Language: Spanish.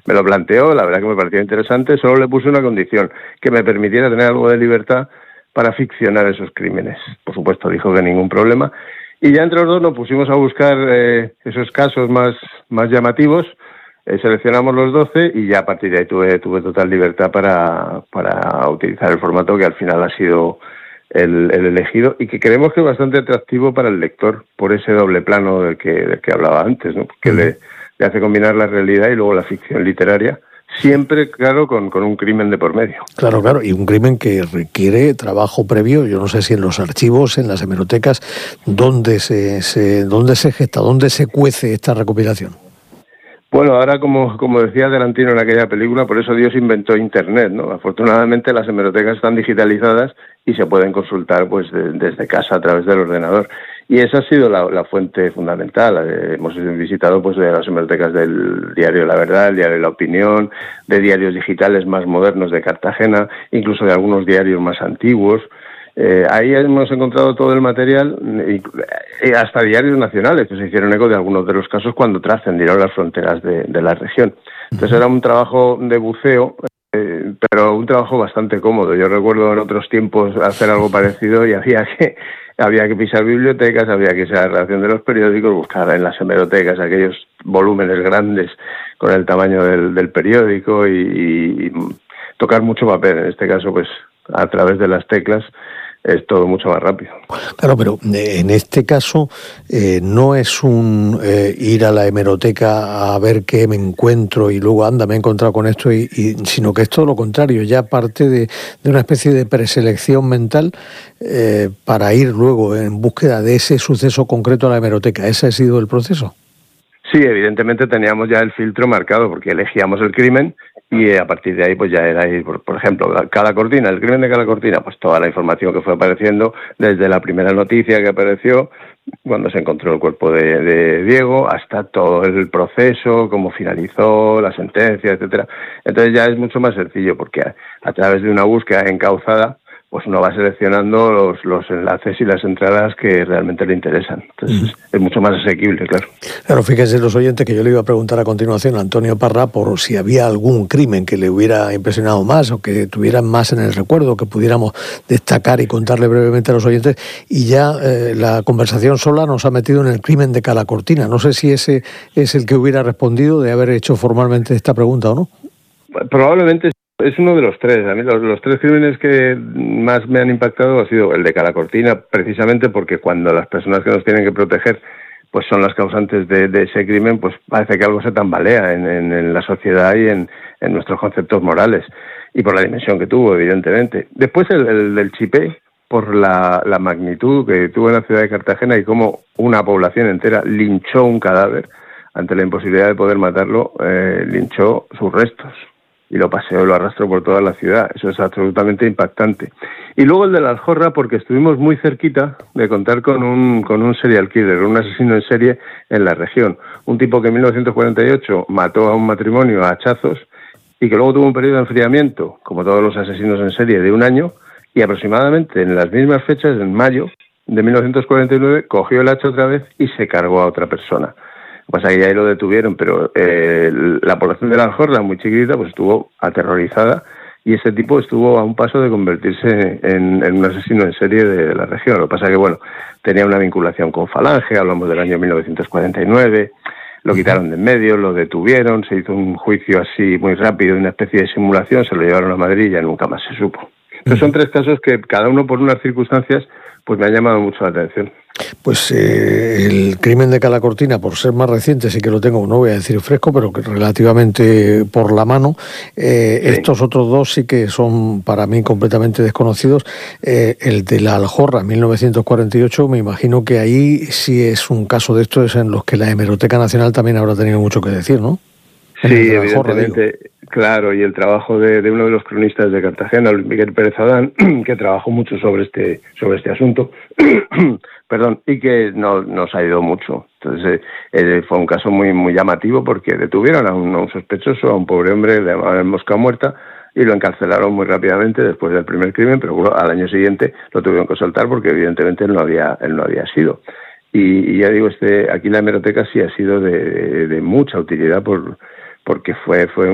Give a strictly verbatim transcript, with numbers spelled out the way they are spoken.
me lo planteó, la verdad que me pareció interesante, solo le puse una condición, que me permitiera tener algo de libertad para ficcionar esos crímenes. Por supuesto, dijo que ningún problema. Y ya entre los dos nos pusimos a buscar eh, esos casos más, más llamativos, eh, seleccionamos los doce y ya a partir de ahí tuve, tuve total libertad para, para utilizar el formato que al final ha sido el, el elegido y que creemos que es bastante atractivo para el lector por ese doble plano del que, del que hablaba antes, ¿no? Porque uh-huh. le, le hace combinar la realidad y luego la ficción literaria. Siempre, claro, con, con un crimen de por medio. Claro, claro, y un crimen que requiere trabajo previo. Yo no sé si en los archivos, en las hemerotecas, ¿dónde se, se, dónde se gesta, dónde se cuece esta recopilación? Bueno, ahora como, como decía Tarantino en aquella película, por eso Dios inventó Internet, ¿no? Afortunadamente las hemerotecas están digitalizadas y se pueden consultar pues de, desde casa a través del ordenador. Y esa ha sido la, la fuente fundamental. Eh, hemos visitado pues de las hemerotecas del diario La Verdad, el diario La Opinión, de diarios digitales más modernos de Cartagena, incluso de algunos diarios más antiguos. Eh, ahí hemos encontrado todo el material, y, y hasta diarios nacionales que se hicieron eco de algunos de los casos cuando trascendieron las fronteras de, de la región. Entonces era un trabajo de buceo, eh, pero un trabajo bastante cómodo. Yo recuerdo en otros tiempos hacer algo parecido y había que había que pisar bibliotecas, había que ir a la redacción de los periódicos, buscar en las hemerotecas aquellos volúmenes grandes con el tamaño del, del periódico y, y, y tocar mucho papel. En este caso, pues a través de las teclas es todo mucho más rápido. Claro, pero en este caso eh, no es un eh, ir a la hemeroteca a ver qué me encuentro y luego anda, me he encontrado con esto, y, y sino que es todo lo contrario, ya parte de, de una especie de preselección mental eh, para ir luego en búsqueda de ese suceso concreto a la hemeroteca. ¿Ese ha sido el proceso? Sí, evidentemente teníamos ya el filtro marcado porque elegíamos el crimen y a partir de ahí pues ya era ir, por, por ejemplo, Cala Cortina, el crimen de Cala Cortina, pues toda la información que fue apareciendo desde la primera noticia que apareció cuando se encontró el cuerpo de, de Diego hasta todo el proceso, cómo finalizó, la sentencia, etcétera. Entonces ya es mucho más sencillo porque a, a través de una búsqueda encauzada pues uno va seleccionando los, los enlaces y las entradas que realmente le interesan. Entonces mm. es mucho más asequible, claro. Claro, fíjense los oyentes que yo le iba a preguntar a continuación a Antonio Parra por si había algún crimen que le hubiera impresionado más o que tuvieran más en el recuerdo, que pudiéramos destacar y contarle brevemente a los oyentes. Y ya eh, la conversación sola nos ha metido en el crimen de Cala Cortina. No sé si ese es el que hubiera respondido de haber hecho formalmente esta pregunta o no. Probablemente es uno de los tres. A mí los, los tres crímenes que más me han impactado ha sido el de Cala Cortina, precisamente porque cuando las personas que nos tienen que proteger pues son las causantes de, de ese crimen, pues parece que algo se tambalea en, en, en la sociedad y en, en nuestros conceptos morales, y por la dimensión que tuvo, evidentemente. Después el, el del Chipé, por la, la magnitud que tuvo en la ciudad de Cartagena y cómo una población entera linchó un cadáver ante la imposibilidad de poder matarlo, eh, linchó sus restos y lo paseó, lo arrastró por toda la ciudad. Eso es absolutamente impactante. Y luego el de la Aljorra, porque estuvimos muy cerquita de contar con un con un serial killer, un asesino en serie en la región. Un tipo que en mil novecientos cuarenta y ocho mató a un matrimonio a hachazos y que luego tuvo un periodo de enfriamiento, como todos los asesinos en serie, de un año, y aproximadamente en las mismas fechas, en mayo de mil novecientos cuarenta y nueve, cogió el hacha otra vez y se cargó a otra persona. Pues ahí, ahí lo detuvieron, pero eh, la población de la Aljorra, muy chiquitita, pues estuvo aterrorizada y ese tipo estuvo a un paso de convertirse en, en un asesino en serie de la región. Lo que pasa que, bueno, tenía una vinculación con Falange, hablamos del año mil novecientos cuarenta y nueve, lo quitaron de en medio, lo detuvieron, se hizo un juicio así muy rápido, una especie de simulación, se lo llevaron a Madrid y ya nunca más se supo. Entonces son tres casos que cada uno por unas circunstancias pues me ha llamado mucho la atención. Pues eh, el crimen de Cala Cortina, por ser más reciente, sí que lo tengo, no voy a decir fresco, pero que relativamente por la mano. Eh, sí. Estos otros dos sí que son para mí completamente desconocidos. Eh, el de la Aljorra, mil novecientos cuarenta y ocho, me imagino que ahí sí es un caso de estos en los que la Hemeroteca Nacional también habrá tenido mucho que decir, ¿no? Sí, evidentemente, claro, y el trabajo de, de uno de los cronistas de Cartagena, Luis Miguel Pérez Adán, que trabajó mucho sobre este sobre este asunto, perdón, y que no, nos ha ido mucho. Entonces eh, fue un caso muy muy llamativo porque detuvieron a un, a un sospechoso, a un pobre hombre, le llamaban Mosca Muerta, y lo encarcelaron muy rápidamente después del primer crimen, pero bueno, al año siguiente lo tuvieron que soltar porque evidentemente él no había él no había sido. Y, y ya digo, este aquí la hemeroteca sí ha sido de, de, de mucha utilidad por porque fue fue